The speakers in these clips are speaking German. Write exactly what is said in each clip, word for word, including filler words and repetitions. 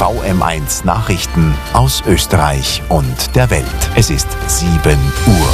V M eins Nachrichten aus Österreich und der Welt. Es ist sieben Uhr.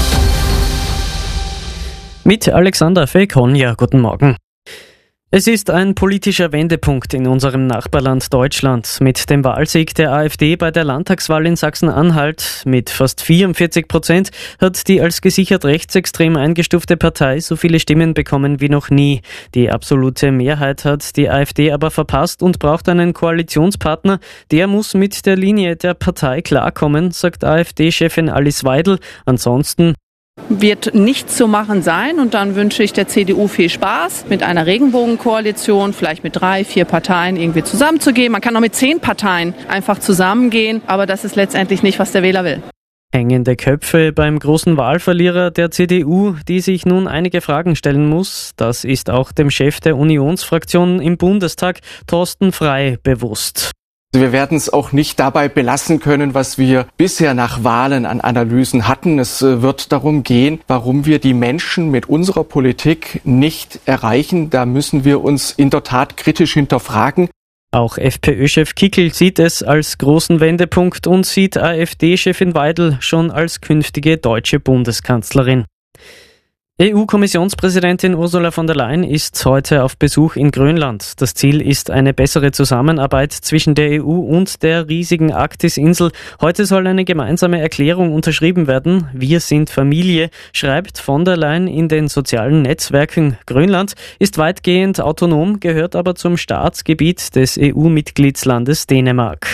Mit Alexander Fekonja, guten Morgen. Es ist ein politischer Wendepunkt in unserem Nachbarland Deutschland. Mit dem Wahlsieg der AfD bei der Landtagswahl in Sachsen-Anhalt mit fast vierundvierzig Prozent hat die als gesichert rechtsextrem eingestufte Partei so viele Stimmen bekommen wie noch nie. Die absolute Mehrheit hat die AfD aber verpasst und braucht einen Koalitionspartner. Der muss mit der Linie der Partei klarkommen, sagt AfD-Chefin Alice Weidel. Ansonsten wird nicht zu machen sein und dann wünsche ich der C D U viel Spaß, mit einer Regenbogenkoalition, vielleicht mit drei, vier Parteien irgendwie zusammenzugehen. Man kann auch mit zehn Parteien einfach zusammengehen, aber das ist letztendlich nicht, was der Wähler will. Hängende Köpfe beim großen Wahlverlierer der C D U, die sich nun einige Fragen stellen muss. Das ist auch dem Chef der Unionsfraktion im Bundestag, Thorsten Frey, bewusst. Wir werden es auch nicht dabei belassen können, was wir bisher nach Wahlen an Analysen hatten. Es wird darum gehen, warum wir die Menschen mit unserer Politik nicht erreichen. Da müssen wir uns in der Tat kritisch hinterfragen. Auch FPÖ-Chef Kickl sieht es als großen Wendepunkt und sieht AfD-Chefin Weidel schon als künftige deutsche Bundeskanzlerin. E U-Kommissionspräsidentin Ursula von der Leyen ist heute auf Besuch in Grönland. Das Ziel ist eine bessere Zusammenarbeit zwischen der E U und der riesigen Arktis-Insel. Heute soll eine gemeinsame Erklärung unterschrieben werden. Wir sind Familie, schreibt von der Leyen in den sozialen Netzwerken. Grönland ist weitgehend autonom, gehört aber zum Staatsgebiet des E U-Mitgliedslandes Dänemark.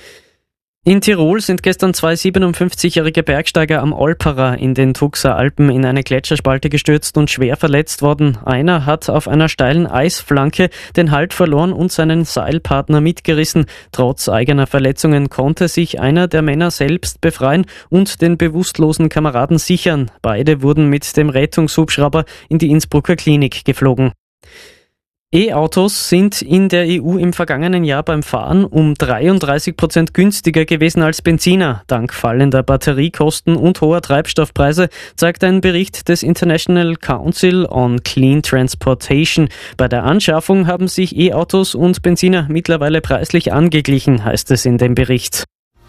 In Tirol sind gestern zwei siebenundfünfzigjährige Bergsteiger am Olperer in den Tuxer Alpen in eine Gletscherspalte gestürzt und schwer verletzt worden. Einer hat auf einer steilen Eisflanke den Halt verloren und seinen Seilpartner mitgerissen. Trotz eigener Verletzungen konnte sich einer der Männer selbst befreien und den bewusstlosen Kameraden sichern. Beide wurden mit dem Rettungshubschrauber in die Innsbrucker Klinik geflogen. E-Autos sind in der E U im vergangenen Jahr beim Fahren um dreiunddreißig Prozent günstiger gewesen als Benziner. Dank fallender Batteriekosten und hoher Treibstoffpreise, zeigt ein Bericht des International Council on Clean Transportation. Bei der Anschaffung haben sich E-Autos und Benziner mittlerweile preislich angeglichen, heißt es in dem Bericht.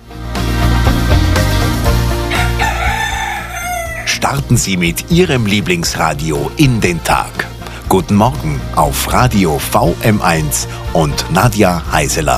Starten Sie mit Ihrem Lieblingsradio in den Tag. Guten Morgen auf Radio V M eins und Nadja Heiseler.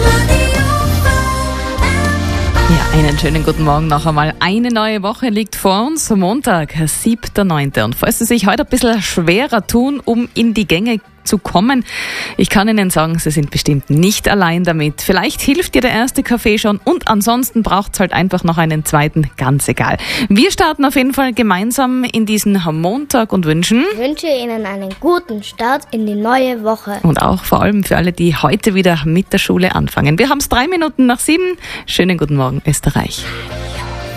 Ja, einen schönen guten Morgen noch einmal. Eine neue Woche liegt vor uns, Montag, siebter neunter Und falls Sie sich heute ein bisschen schwerer tun, um in die Gänge zu kommen, ich kann Ihnen sagen, Sie sind bestimmt nicht allein damit. Vielleicht hilft dir der erste Kaffee schon und ansonsten braucht es halt einfach noch einen zweiten, ganz egal. Wir starten auf jeden Fall gemeinsam in diesen Montag und wünschen... Ich wünsche Ihnen einen guten Start in die neue Woche. Und auch vor allem für alle, die heute wieder mit der Schule anfangen. Wir haben es drei Minuten nach sieben. Schönen guten Morgen, Österreich.